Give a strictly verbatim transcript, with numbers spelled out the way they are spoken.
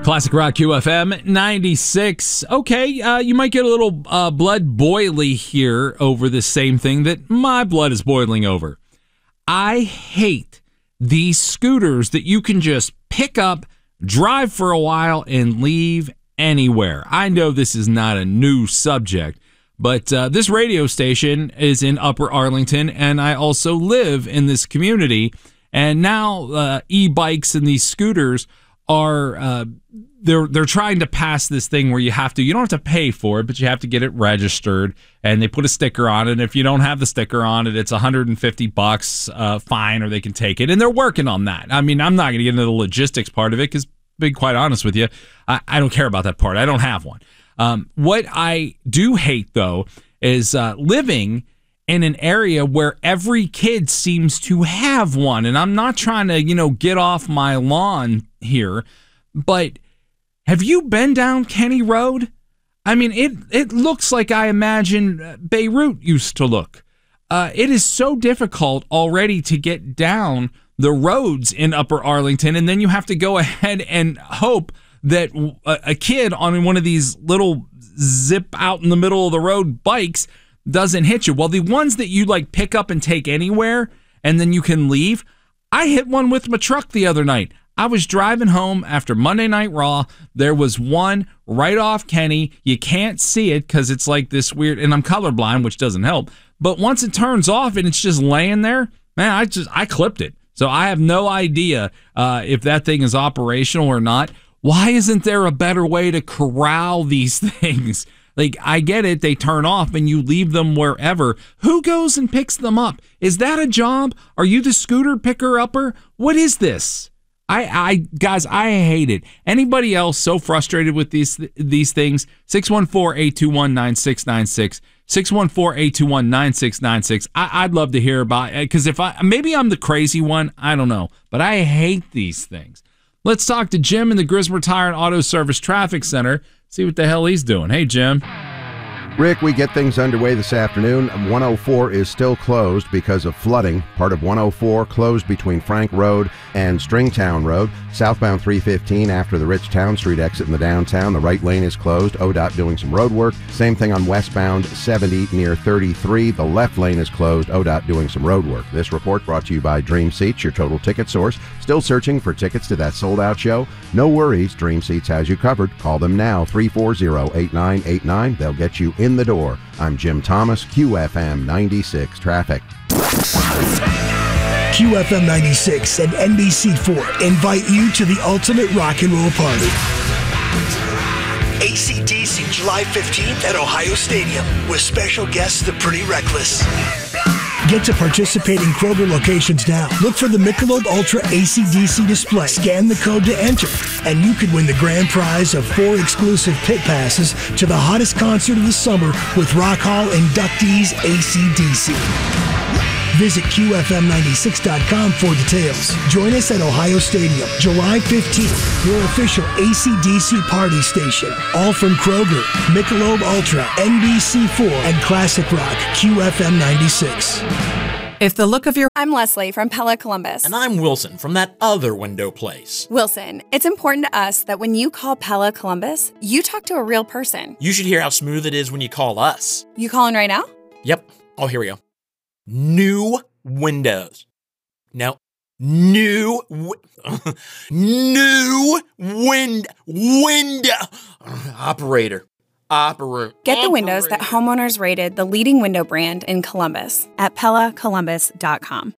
Classic Rock Q F M ninety-six. Okay, uh, you might get a little uh, blood boily here over the same thing that my blood is boiling over. I hate these scooters that you can just pick up, drive for a while, and leave anywhere. I know this is not a new subject, but uh, this radio station is in Upper Arlington, and I also live in this community. And now uh, e-bikes and these scooters are uh, they're they're trying to pass this thing where you have to you don't have to pay for it, but you have to get it registered, and they put a sticker on it. And if you don't have the sticker on it, it's one hundred fifty bucks uh, fine, or they can take it. And they're working on that. I mean, I'm not going to get into the logistics part of it because, to be quite honest with you, I, I don't care about that part. I don't have one. Um, what I do hate though is uh, living in an area where every kid seems to have one. And I'm not trying to, you know, get off my lawn here, but have you been down Kenny Road? I mean, it it looks like I imagine Beirut used to look. Uh, it is so difficult already to get down the roads in Upper Arlington, and then you have to go ahead and hope that a, a kid on one of these little zip out in the middle of the road bikes doesn't hit you. Well, the ones that you like pick up and take anywhere and then you can leave. I hit one with my truck the other night. I was driving home after Monday Night Raw. There was one right off Kenny. You can't see it because it's like this weird, and I'm colorblind, which doesn't help. But once it turns off and it's just laying there, man, I just I clipped it. So I have no idea uh, if that thing is operational or not. Why isn't there a better way to corral these things? Like, I get it, they turn off and you leave them wherever. Who goes and picks them up? Is that a job? Are you the scooter picker-upper? What is this? I, I, guys, I hate it. Anybody else so frustrated with these these things? six one four, eight two one, nine six nine six. six one four, eight two one, nine six nine six. I, I'd love to hear about it, because if I, maybe I'm the crazy one, I don't know, but I hate these things. Let's talk to Jim in the Grismer Tire and Auto Service Traffic Center. See what the hell he's doing. Hey, Jim. Rick, we get things underway this afternoon. one oh four is still closed because of flooding. Part of one oh four closed between Frank Road and Stringtown Road. Southbound three fifteen after the Rich Town Street exit in the downtown. The right lane is closed. O D O T doing some road work. Same thing on westbound seventy near thirty-three. The left lane is closed. O D O T doing some road work. This report brought to you by Dream Seats, your total ticket source. Still searching for tickets to that sold-out show? No worries. Dream Seats has you covered. Call them now, three four zero, eight nine eight nine. They'll get you in the door. I'm Jim Thomas, Q F M ninety-six Traffic. Q F M ninety-six and N B C four invite you to the ultimate rock and roll party. A C D C July fifteenth at Ohio Stadium with special guests The Pretty Reckless. Get to participating Kroger locations now. Look for the Michelob Ultra A C D C display. Scan the code to enter, and you could win the grand prize of four exclusive pit passes to the hottest concert of the summer with Rock Hall inductees A C D C. Visit Q F M ninety-six dot com for details. Join us at Ohio Stadium, July fifteenth, your official A C D C party station. All from Kroger, Michelob Ultra, N B C four, and Classic Rock, Q F M ninety-six. If the look of your... I'm Leslie from Pella Columbus. And I'm Wilson from that other window place. Wilson, it's important to us that when you call Pella Columbus, you talk to a real person. You should hear how smooth it is when you call us. You calling right now? Yep. Oh, here we go. New windows. No. New... W- new wind... Window... Operator. Operator. Get the windows that homeowners rated the leading window brand in Columbus at Pella Columbus dot com.